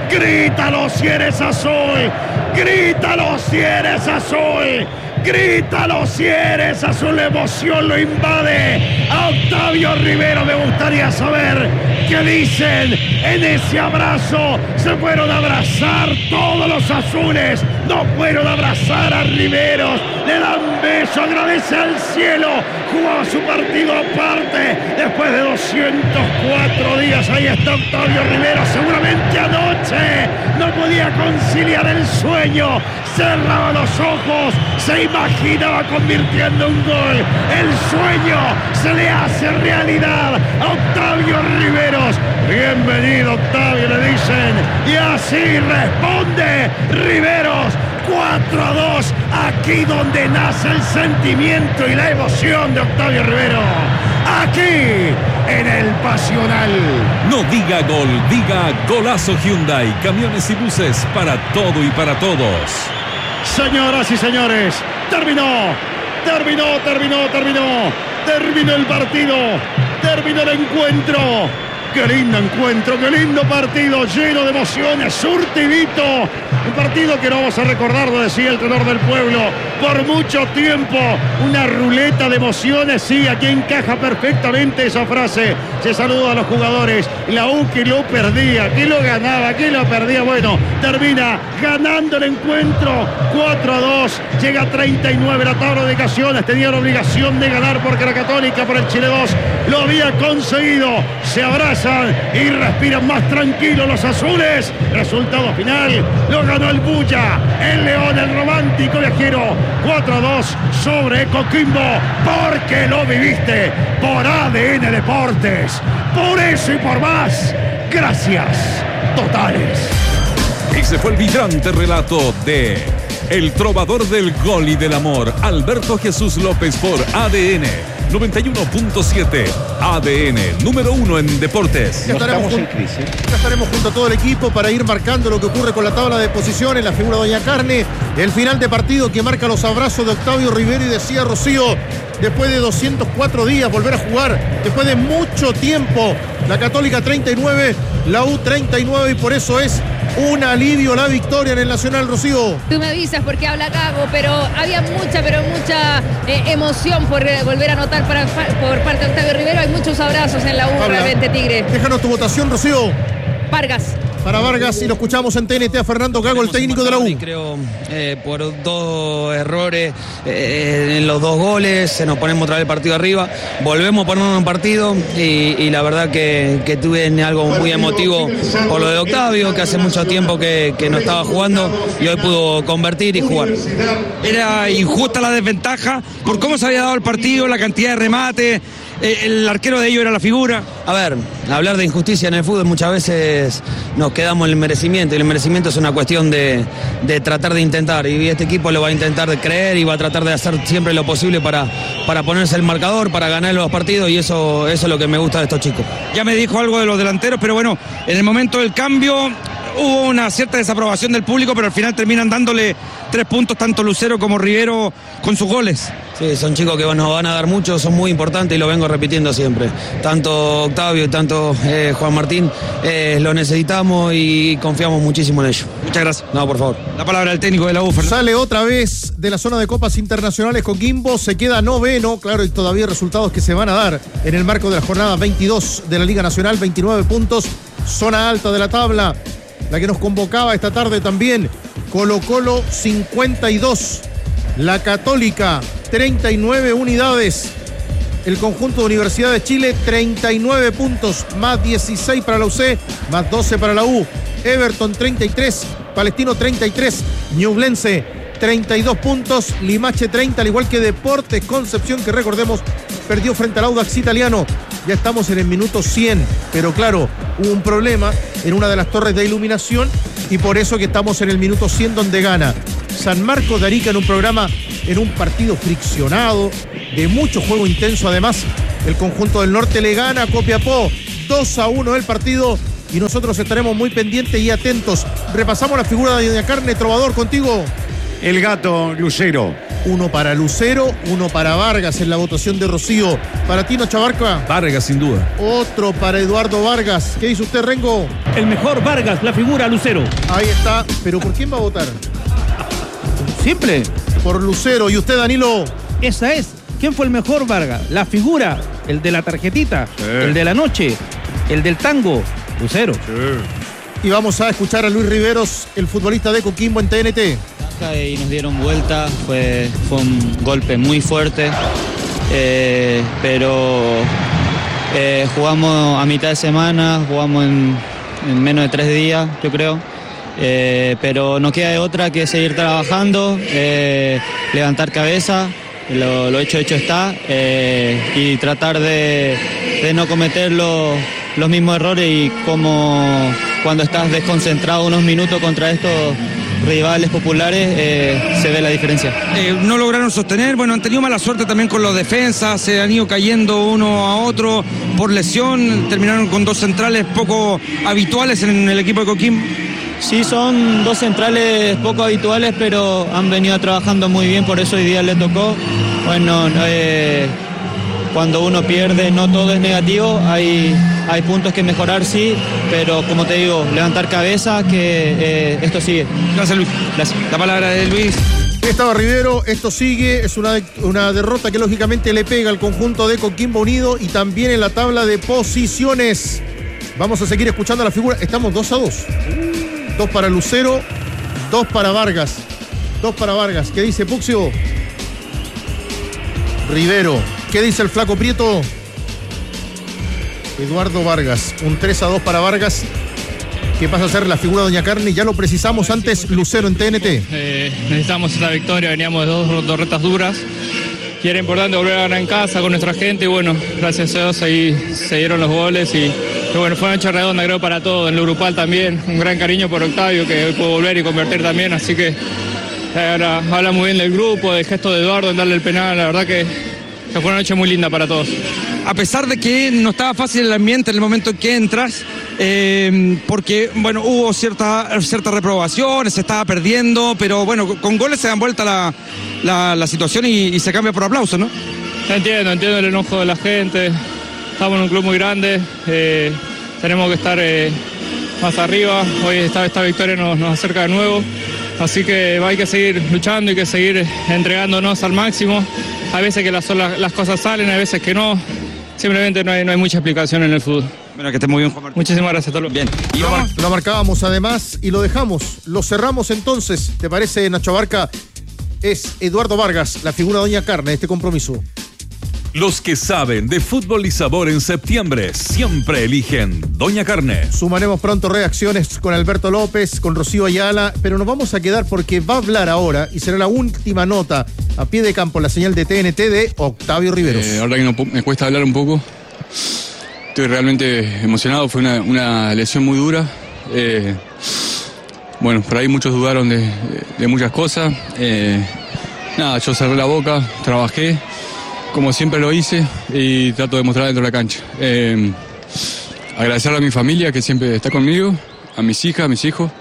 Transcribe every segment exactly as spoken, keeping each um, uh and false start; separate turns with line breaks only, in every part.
Grítalo si eres azul, grítalo si eres azul, grítalo si eres azul. La emoción lo invade a Octavio Rivero. Me gustaría saber qué dicen en ese abrazo. Se fueron a abrazar todos los azules, no fueron a abrazar a Riveros. Le dan beso, agradece al cielo. Jugaba su partido aparte después de doscientos cuatro días. Ahí está Octavio Rivero. Seguramente anoche no podía conciliar el sueño. Cerraba los ojos, se imaginaba convirtiendo un gol. El sueño se le hace realidad a Octavio Riveros. Bienvenido, Octavio, le dicen. Y así responde Riveros. cuatro a dos, aquí donde nace el sentimiento y la emoción de Octavio Rivero. Aquí, en el Pasional.
No diga gol, diga golazo Hyundai. Camiones y buses para todo y para todos.
Señoras y señores, terminó, terminó, terminó, terminó, terminó el partido, terminó el encuentro. Qué lindo encuentro, qué lindo partido, lleno de emociones, surtidito. Un partido que no vamos a recordar, lo decía el tenor del pueblo, por mucho tiempo. Una ruleta de emociones, sí, aquí encaja perfectamente esa frase. Se saluda a los jugadores. La U que lo perdía, que lo ganaba, que lo perdía. Bueno, termina ganando el encuentro cuatro a dos. Llega a treinta y nueve la tabla de ocasiones. Tenía la obligación de ganar porque la Católica por el Chile dos lo había conseguido. Se abrazan y respiran más tranquilos los azules. Resultado final, lo ganó el Bulla, el León, el romántico viajero. cuatro a dos sobre Coquimbo, porque lo viviste por A D N Deportes. Por eso y por más, gracias totales.
Ese fue el vibrante relato de el trovador del gol y del amor, Alberto Jesús López, por A D N noventa y uno punto siete. A D N, número uno en deportes.
Ya estaremos, en crisis. Ya estaremos junto a todo el equipo para ir marcando lo que ocurre con la tabla de posiciones, la figura de Doña Carne, el final de partido que marca los abrazos de Octavio Rivero. Y decía Rocío, después de doscientos cuatro días volver a jugar, después de mucho tiempo, la Católica treinta y nueve, la U treinta y nueve, y por eso es un alivio la victoria en el Nacional, Rocío.
Tú me avisas porque habla Gago, pero había mucha, pero mucha eh, emoción por eh, volver a anotar para, por parte de Octavio Rivero. Hay muchos abrazos en la U,
Habla.
realmente, Tigre.
Déjanos tu votación, Rocío.
Vargas.
Para Vargas, y lo escuchamos en T N T a Fernando Gago, el técnico de la U.
Creo eh, por dos errores eh, en los dos goles, se nos ponemos otra vez el partido arriba, volvemos a ponernos en partido y, y la verdad que, que tuve algo muy emotivo por lo de Octavio, que hace mucho tiempo que, que no estaba jugando y hoy pudo convertir y jugar.
Era injusta la desventaja por cómo se había dado el partido, la cantidad de remate. El arquero de ellos era la figura.
A ver, hablar de injusticia en el fútbol muchas veces nos quedamos en el merecimiento, y el merecimiento es una cuestión de, de tratar de intentar, y este equipo lo va a intentar de creer y va a tratar de hacer siempre lo posible para, para ponerse el marcador, para ganar los partidos, y eso, eso es lo que me gusta de estos chicos.
Ya me dijo algo de los delanteros, pero bueno, en el momento del cambio hubo una cierta desaprobación del público, pero al final terminan dándole tres puntos tanto Lucero como Rivero con sus goles.
Sí, son chicos que nos van a dar mucho, son muy importantes y lo vengo repitiendo siempre. Tanto Octavio y tanto eh, Juan Martín eh, lo necesitamos y confiamos muchísimo en ellos.
Muchas gracias.
No, por favor.
La palabra del técnico de la U, Fernando.
Sale otra vez de la zona de copas internacionales Coquimbo, se queda noveno, claro, y todavía resultados que se van a dar en el marco de la jornada veintidós de la Liga Nacional, veintinueve puntos, zona alta de la tabla. La que nos convocaba esta tarde también, Colo-Colo cincuenta y dos, la Católica treinta y nueve unidades, el conjunto de Universidad de Chile treinta y nueve puntos, más dieciséis para la U C, más doce para la U, Everton treinta y tres, Palestino treinta y tres, Ñublense treinta y dos puntos, Limache treinta, al igual que Deportes Concepción, que recordemos perdió frente al Audax Italiano. Ya estamos en el minuto cien, pero claro, hubo un problema en una de las torres de iluminación y por eso que estamos en el minuto cien, donde gana San Marcos de Arica en un programa, en un partido friccionado, de mucho juego intenso. Además, el conjunto del norte le gana a Copiapó dos a uno el partido, y nosotros estaremos muy pendientes y atentos. Repasamos la figura de Doña Carne. Trovador, contigo.
El gato Lucero.
uno para Lucero, uno para Vargas en la votación de Rocío. Para ti, Nacho Abarca.
Vargas, sin duda.
Otro para Eduardo Vargas. ¿Qué dice usted, Rengo?
El mejor Vargas, la figura Lucero.
Ahí está. ¿Pero por quién va a votar?
Simple.
Por Lucero. ¿Y usted, Danilo?
Esa es. ¿Quién fue el mejor Vargas? La figura, el de la tarjetita, sí. El de la noche, el del tango, Lucero. Sí.
Y vamos a escuchar a Luis Riveros, el futbolista de Coquimbo en T N T.
Y nos dieron vuelta, fue, fue un golpe muy fuerte, eh, pero eh, jugamos a mitad de semana, jugamos en, en menos de tres días, yo creo. Eh, pero no queda de otra que seguir trabajando, eh, levantar cabeza. Lo, lo hecho, hecho está, eh, y tratar de, de no cometer los, los mismos errores y como cuando estás desconcentrado unos minutos contra estos rivales populares, eh, se ve la diferencia.
Eh, no lograron sostener, bueno, han tenido mala suerte también con los defensas, se han ido cayendo uno a otro por lesión, terminaron con dos centrales poco habituales en el equipo de Coquimbo.
Sí, son dos centrales poco habituales, pero han venido trabajando muy bien, por eso hoy día le tocó. Bueno, eh, cuando uno pierde no todo es negativo, hay, hay puntos que mejorar, sí, pero como te digo, levantar cabeza, que eh, esto sigue.
Gracias, Luis. Gracias. La palabra de Luis.
Estaba Rivero, esto sigue, es una, una derrota que lógicamente le pega al conjunto de Coquimbo Unido y también en la tabla de posiciones. Vamos a seguir escuchando a la figura, estamos dos a dos. Dos para Lucero, dos para Vargas. Dos para Vargas. ¿Qué dice Puxio? Rivero. ¿Qué dice el flaco Prieto? Eduardo Vargas. Un tres a dos para Vargas. ¿Qué pasa a ser la figura de Doña Carne? Ya lo precisamos antes, Lucero en T N T.
Eh, necesitamos esta victoria, veníamos de dos, dos retas duras. Y era importante volver a ganar en casa con nuestra gente. Y bueno, gracias a Dios ahí se dieron los goles. Y, y bueno, fue una noche redonda, creo, para todos. En lo grupal también. Un gran cariño por Octavio, que hoy pudo volver y convertir también. Así que ahora habla muy bien del grupo, del gesto de Eduardo en darle el penal. La verdad que, que fue una noche muy linda para todos.
A pesar de que no estaba fácil el ambiente en el momento en que entras, eh, porque bueno, hubo cierta, cierta reprobación, se estaba perdiendo, pero bueno, con goles se dan vuelta la, la, la situación y, y se cambia por aplauso, ¿no?
Entiendo, entiendo el enojo de la gente. Estamos en un club muy grande, eh, tenemos que estar eh, más arriba. Hoy esta, esta victoria nos, nos acerca de nuevo, así que hay que seguir luchando y que seguir entregándonos al máximo. Hay veces que las, las cosas salen, hay veces que no. Simplemente no hay, no hay mucha explicación en el fútbol.
Bueno, que esté muy bien, Juan Martín.
Muchísimas gracias, Tolo.
Bien.
Y lo, mar, lo marcábamos además y lo dejamos. Lo cerramos entonces. ¿Te parece, Nacho Abarca? Es Eduardo Vargas, la figura de Doña Carne de este compromiso.
Los que saben de fútbol y sabor en septiembre siempre eligen Doña Carne.
Sumaremos pronto reacciones con Alberto López, con Rocío Ayala, pero nos vamos a quedar porque va a hablar ahora y será la última nota a pie de campo, la señal de T N T de Octavio Riveros.
Eh, ahora que no, me cuesta hablar un poco, estoy realmente emocionado, fue una, una lesión muy dura. Eh, bueno, por ahí muchos dudaron de, de muchas cosas. Eh, nada, yo cerré la boca, trabajé, como siempre lo hice y trato de mostrar dentro de la cancha. Eh, agradecerle a mi familia que siempre está conmigo, a mis hijas, a mis hijos,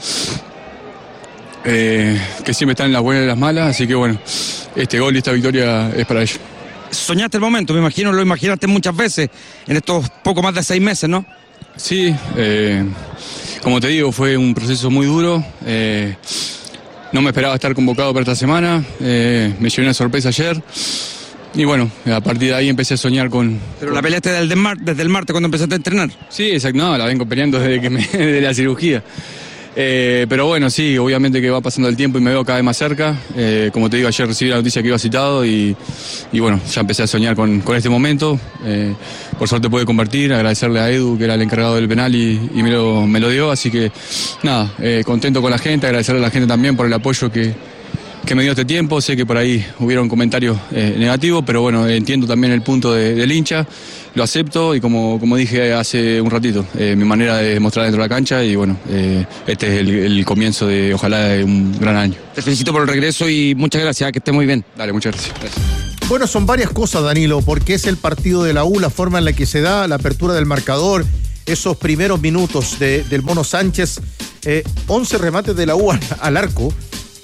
eh, que siempre están en las buenas y las malas, así que bueno, este gol y esta victoria es para ellos.
Soñaste el momento, me imagino, lo imaginaste muchas veces en estos poco más de seis meses, ¿no?
Sí, eh, como te digo, fue un proceso muy duro. Eh, no me esperaba estar convocado para esta semana, eh, me llevé una sorpresa ayer. Y bueno, a partir de ahí empecé a soñar con...
Pero
con...
la peleaste desde el, mar, desde el martes cuando empezaste a entrenar.
Sí, exacto, no, la vengo peleando desde que me, de la cirugía. Eh, pero bueno, sí, obviamente que va pasando el tiempo y me veo cada vez más cerca. Eh, como te digo, ayer recibí la noticia que iba citado y, y bueno, ya empecé a soñar con, con este momento. Eh, por suerte pude convertir, agradecerle a Edu, que era el encargado del penal y, y me, lo, me lo dio. Así que nada, eh, contento con la gente, agradecerle a la gente también por el apoyo que... que me dio este tiempo. Sé que por ahí hubieron comentarios eh, negativos, pero bueno, entiendo también el punto de, del hincha, lo acepto y como, como dije hace un ratito, eh, mi manera de mostrar dentro de la cancha y bueno, eh, este es el, el comienzo de, ojalá, de un gran año.
Te felicito por el regreso y muchas gracias, que esté muy bien.
Dale, muchas gracias. gracias.
Bueno, son varias cosas, Danilo, porque es el partido de la U, la forma en la que se da, la apertura del marcador, esos primeros minutos de, del Mono Sánchez, eh, once remates de la U al, al arco,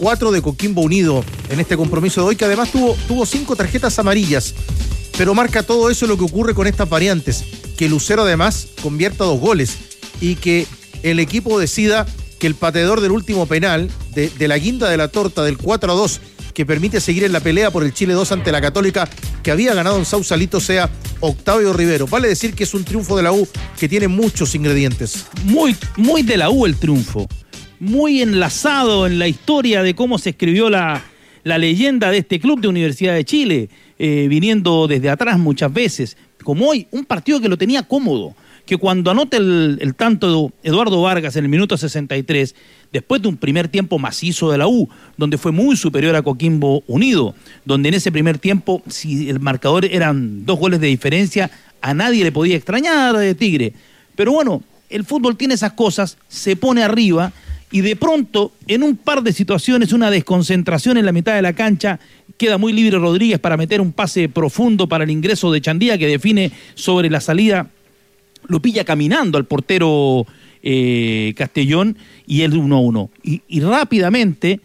cuatro de Coquimbo Unido en este compromiso de hoy, que además tuvo, tuvo cinco tarjetas amarillas. Pero marca todo eso lo que ocurre con estas variantes, que Lucero además convierta dos goles y que el equipo decida que el pateador del último penal, de, de la guinda de la torta del cuatro a dos, que permite seguir en la pelea por el Chile dos ante la Católica, que había ganado en Sausalito, sea Octavio Rivero. Vale decir que es un triunfo de la U que tiene muchos ingredientes.
Muy, muy de la U el triunfo, muy enlazado en la historia de cómo se escribió la, la leyenda de este club de Universidad de Chile, eh, viniendo desde atrás muchas veces, como hoy, un partido que lo tenía cómodo, que cuando anota el, el tanto de Eduardo Vargas en el minuto sesenta y tres, después de un primer tiempo macizo de la U, donde fue muy superior a Coquimbo Unido, donde en ese primer tiempo, si el marcador eran dos goles de diferencia, a nadie le podía extrañar de Tigre. Pero bueno, el fútbol tiene esas cosas, se pone arriba, y de pronto, en un par de situaciones, una desconcentración en la mitad de la cancha, queda muy libre Rodríguez para meter un pase profundo para el ingreso de Chandía, que define sobre la salida, lo pilla caminando al portero eh, Castellón, y el uno a uno. Y, y rápidamente,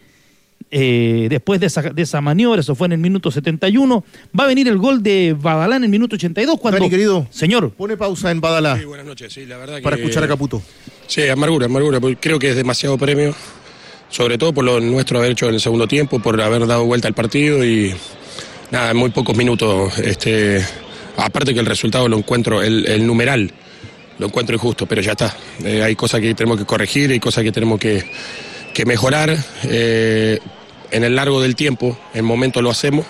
eh, después de esa, de esa maniobra, eso fue en el minuto setenta y uno, va a venir el gol de Badalá en el minuto ochenta y dos. Cuando,
Dani, querido,
señor,
pone pausa en Badalá.
Sí, buenas noches, sí, la verdad que...
Para escuchar a Caputo.
Sí, amargura, amargura, porque creo que es demasiado premio, sobre todo por lo nuestro haber hecho en el segundo tiempo, por haber dado vuelta al partido y nada, en muy pocos minutos, este, aparte que el resultado lo encuentro, el, el numeral, lo encuentro injusto, pero ya está. Eh, hay cosas que tenemos que corregir, hay cosas que tenemos que, que mejorar. Eh, en el largo del tiempo, en momentos lo hacemos.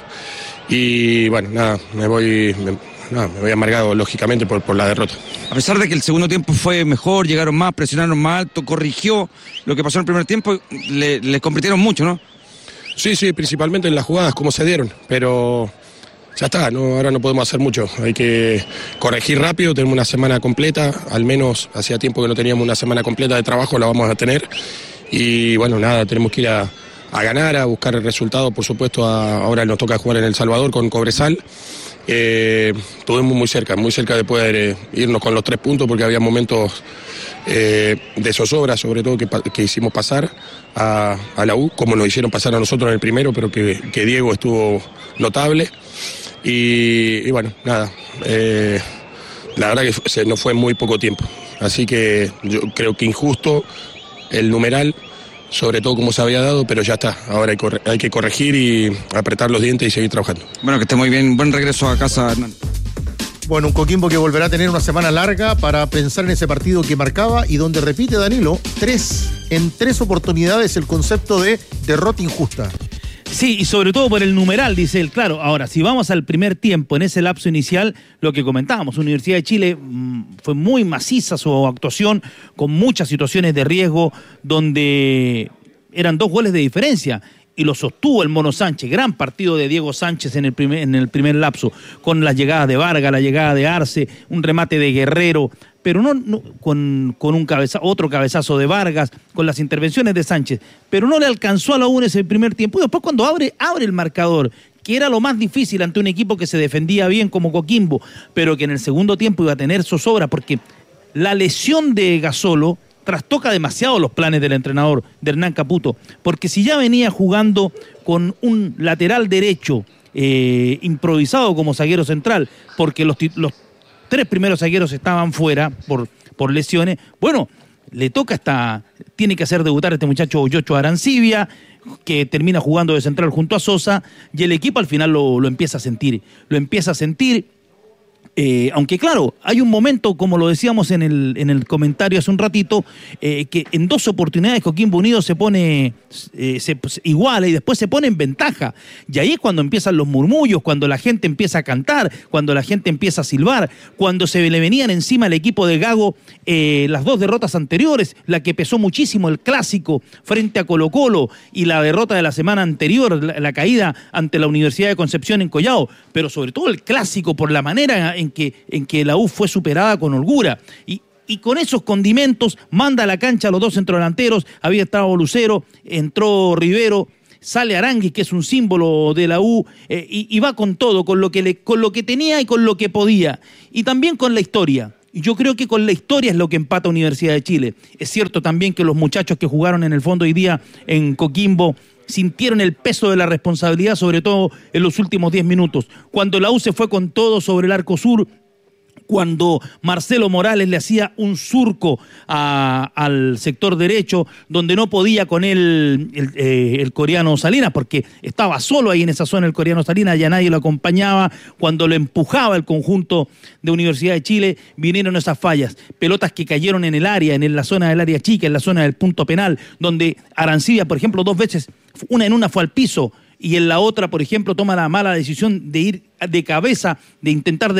Y bueno, nada, me voy, me, nada, me voy amargado, lógicamente, por, por la derrota.
A pesar de que el segundo tiempo fue mejor, llegaron más, presionaron más alto, corrigió lo que pasó en el primer tiempo, le, le compitieron mucho, ¿no?
Sí, sí, principalmente en las jugadas, como se dieron, pero... Ya está, no, ahora no podemos hacer mucho, hay que corregir rápido, tenemos una semana completa, al menos hacía tiempo que no teníamos una semana completa de trabajo, la vamos a tener y bueno, nada, tenemos que ir a, a ganar, a buscar el resultado, por supuesto, a, ahora nos toca jugar en El Salvador con Cobresal, eh, estuvimos muy cerca, muy cerca de poder eh, irnos con los tres puntos porque había momentos eh, de zozobra, sobre todo que, que hicimos pasar a, a la U, como nos hicieron pasar a nosotros en el primero, pero que, que Diego estuvo notable. Y, y bueno, nada, eh, la verdad que se nos fue muy poco tiempo, así que yo creo que injusto el numeral, sobre todo como se había dado, pero ya está, ahora hay, corre- hay que corregir y apretar los dientes y seguir trabajando.
Bueno, que esté muy bien, buen regreso a casa, Hernán.
Bueno, un Coquimbo que volverá a tener una semana larga para pensar en ese partido que marcaba y donde repite Danilo, tres, en tres oportunidades el concepto de derrota injusta.
Sí, y sobre todo por el numeral, dice él. Claro, ahora, si vamos al primer tiempo, en ese lapso inicial, lo que comentábamos, Universidad de Chile mmm, fue muy maciza su actuación, con muchas situaciones de riesgo, donde eran dos goles de diferencia, y lo sostuvo el Mono Sánchez. Gran partido de Diego Sánchez en el primer, en el primer lapso, con las llegadas de Vargas, la llegada de Arce, un remate de Guerrero, pero no, no con, con un cabeza, otro cabezazo de Vargas, con las intervenciones de Sánchez, pero no le alcanzó a la U en ese primer tiempo. Y después cuando abre, abre el marcador, que era lo más difícil ante un equipo que se defendía bien como Coquimbo, pero que en el segundo tiempo iba a tener zozobra, porque la lesión de Gasolo trastoca demasiado los planes del entrenador, de Hernán Caputo, porque si ya venía jugando con un lateral derecho eh, improvisado como zaguero central, porque los, los tres primeros zagueros estaban fuera por, por lesiones, bueno, le toca hasta, tiene que hacer debutar a este muchacho Yocho Arancibia, que termina jugando de central junto a Sosa, y el equipo al final lo, lo empieza a sentir, lo empieza a sentir, Eh, aunque claro, hay un momento, como lo decíamos en el, en el comentario hace un ratito, eh, que en dos oportunidades Coquimbo Unido se pone eh, se, se iguala y después se pone en ventaja. Y ahí es cuando empiezan los murmullos, cuando la gente empieza a cantar, cuando la gente empieza a silbar, cuando se le venían encima al equipo de Gago eh, las dos derrotas anteriores, la que pesó muchísimo, el clásico frente a Colo-Colo y la derrota de la semana anterior, la, la caída ante la Universidad de Concepción en Collao, pero sobre todo el clásico por la manera en que, en que la U fue superada con holgura. Y, y con esos condimentos manda a la cancha a los dos centrodelanteros, había estado Lucero, entró Rivero, sale Aranguis, que es un símbolo de la U, eh, y, y va con todo, con lo, que le, con lo que tenía y con lo que podía. Y también con la historia. Y yo creo que con la historia es lo que empata Universidad de Chile. Es cierto también que los muchachos que jugaron en el fondo hoy día en Coquimbo sintieron el peso de la responsabilidad, sobre todo en los últimos diez minutos. Cuando la U se fue con todo sobre el arco sur, cuando Marcelo Morales le hacía un surco a, al sector derecho, donde no podía con él el, eh, el coreano Salinas, porque estaba solo ahí en esa zona el coreano Salinas, ya nadie lo acompañaba, cuando lo empujaba el conjunto de Universidad de Chile, vinieron esas fallas, pelotas que cayeron en el área, en la zona del área chica, en la zona del punto penal, donde Arancibia, por ejemplo, dos veces, una en una fue al piso, y en la otra, por ejemplo, toma la mala decisión de ir de cabeza, de intentar de